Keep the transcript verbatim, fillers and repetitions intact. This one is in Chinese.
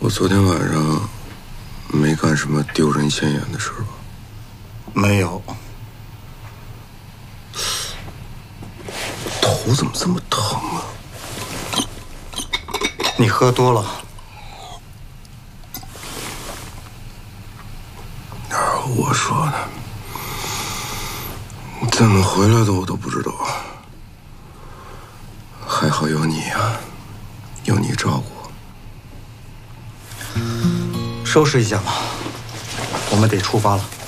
昨天晚上没干什么丢人现眼的事吧？ 没有。 头怎么这么疼啊？ 你喝多了。 哪有我说的？怎么回来的我都不知道。还好有你啊，有你照顾。 收拾一下吧，我们得出发了。